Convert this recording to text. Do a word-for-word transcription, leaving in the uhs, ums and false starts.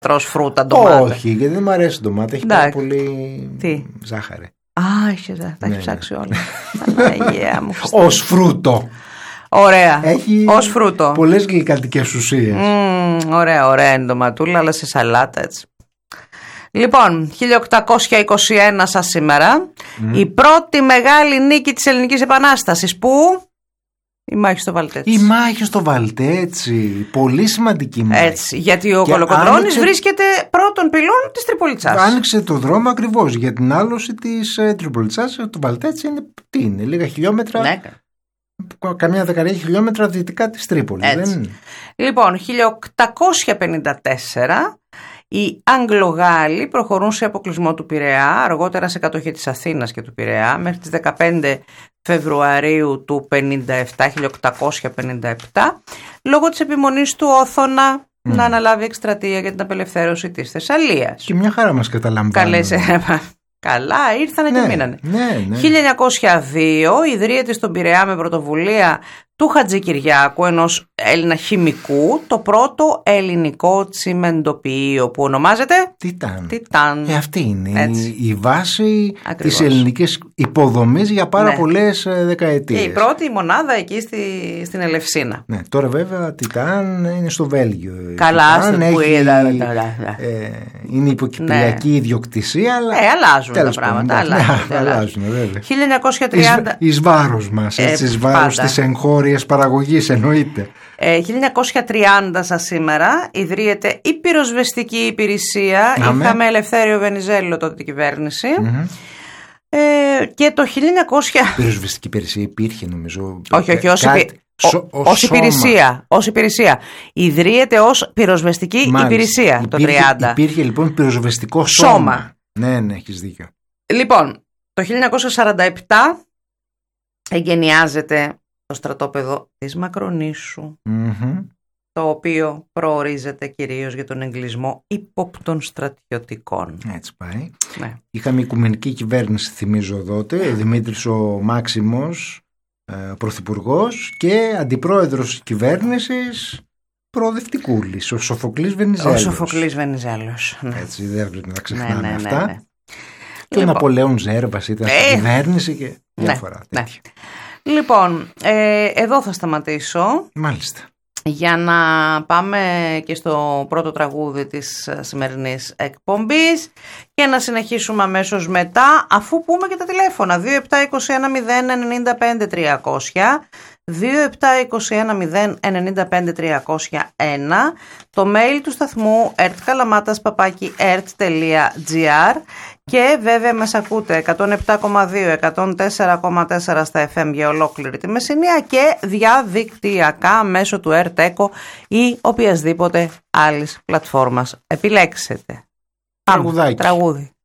τρως φρούτα, ντομάτα? Όχι, γιατί δεν μου αρέσει η ντομάτα. Έχει πάρα πολύ Τι? ζάχαρη. Α, έχει ζάχαρη. Τα έχει Ναι, ψάξει όλα. Παναγία μου. Ως φρούτο. Ωραία. Έχει Ως φρούτο. πολλές γλυκαντικές ουσίες. Mm, ωραία, ωραία είναι ντοματούλα, αλλά σε σαλάτα έτσι. Λοιπόν, χίλια οκτακόσια είκοσι ένα σας σήμερα, mm. η πρώτη μεγάλη νίκη της Ελληνικής Επανάστασης. Πού? Η μάχη στο Βαλτέτσι. Η μάχη στο Βαλτέτσι. Πολύ σημαντική μάχη. Έτσι, γιατί ο Κολοκοτρώνης άνοιξε... βρίσκεται πρώτον πυλών της Τριπολιτσάς. Άνοιξε το δρόμο ακριβώς για την άλωση της ε, Τριπολιτσάς. Το Βαλτέτσι είναι, τι είναι, λίγα χιλιόμετρα. Ναι. Καμιά δεκαετία χιλιόμετρα δυτικά της Τρίπολης. Δεν... Λοιπόν, χίλια οκτακόσια πενήντα τέσσερα οι Αγγλογάλοι προχωρούν σε αποκλεισμό του Πειραιά, αργότερα σε κατοχή της Αθήνας και του Πειραιά, μέχρι τις δεκαπέντε Φεβρουαρίου του χίλια οκτακόσια πενήντα επτά, λόγω της επιμονής του Όθωνα mm. να αναλάβει εκστρατεία για την απελευθέρωση της Θεσσαλίας. Και μια χαρά μας καταλαμβάνουν. Καλές, καλά, ήρθανε ναι, και μείνανε. Ναι, ναι. χίλια εννιακόσια δύο ιδρύεται στον Πειραιά με πρωτοβουλία του Χατζικυριάκου, ενός Έλληνα χημικού, το πρώτο ελληνικό τσιμεντοποιείο που ονομάζεται Τιτάν. Τιτάν. Ε, αυτή είναι η, η βάση ακριβώς της ελληνικής υποδομής για πάρα ναι. πολλές δεκαετίες. Και η πρώτη μονάδα εκεί στη, στην Ελευσίνα. Ναι, τώρα βέβαια Τιτάν είναι στο Βέλγιο. Καλά, Τιτάν έχει, που είδα, ε, είναι υποκυπριακή ναι. ιδιοκτησία, αλλά ε, αλλάζουν τα πράγματα. Αλλάζουν, ναι, αλλάζουν, βέβαια. χίλια εννιακόσια τριάντα Εις, εις βάρος μας, έτσι, εις βάρος της εγχώριας παραγωγής εννοείται. Ε, χίλια εννιακόσια τριάντα σας σήμερα ιδρύεται η πυροσβεστική υπηρεσία. Άμε. Είχαμε Ελευθέριο Βενιζέλο τότε την κυβέρνηση. Mm-hmm. Ε, και το χίλια εννιακόσια... Η πυροσβεστική υπηρεσία υπήρχε νομίζω. Όχι, όχι, ως, υπη... Σο, ως, ως υπηρεσία. Ως υπηρεσία. Ιδρύεται ως πυροσβεστική Μάλιστα. υπηρεσία υπήρχε, το τριάντα. Υπήρχε λοιπόν πυροσβεστικό σώμα. σώμα. Ναι, ναι, έχεις δίκιο. Λοιπόν, το χίλια εννιακόσια σαράντα επτά εγκαινιάζεται το στρατόπεδο της Μακρονήσου, mm-hmm. το οποίο προορίζεται κυρίως για τον εγκλισμό ύποπτων στρατιωτικών. Έτσι πάει. Ναι. Είχαμε οικουμενική κυβέρνηση, θυμίζω τότε, Δημήτρης ο Μάξιμος, ε, πρωθυπουργός, και αντιπρόεδρος της κυβέρνησης Προοδευτικούλης, ο Σοφοκλής Βενιζέλος. Ο Σοφοκλής Βενιζέλος. Ναι. Έτσι, δεν πρέπει να ξεχνάμε ναι, ναι, αυτά. Ναι, ναι. Και λοιπόν, ο Ναπολέον Ζέρβας ήταν ε, στην κυβέρνηση και διάφορα ναι, τέτοια. Ναι. Λοιπόν, ε, εδώ θα σταματήσω. Μάλιστα. Για να πάμε και στο πρώτο τραγούδι της σημερινής εκπομπής και να συνεχίσουμε αμέσως μετά, αφού πούμε και τα τηλέφωνα δύο επτά είκοσι ένα μηδέν ενενήντα πέντε τριακόσια, δύο επτά είκοσι ένα μηδέν ενενήντα πέντε τριακόσια ένα, το mail του σταθμού ερτκαλαμάτας παπάκι ερτ τελεία τζι άρ και βέβαια μας ακούτε εκατόν επτά κόμμα δύο, εκατόν τέσσερα κόμμα τέσσερα στα εφ εμ για ολόκληρη τη Μεσσηνία και διαδικτυακά μέσω του ΕΡΤ-ΕΚΟ ή οποιασδήποτε άλλης πλατφόρμας επιλέξετε. Τραγουδάκι. Τραγούδι.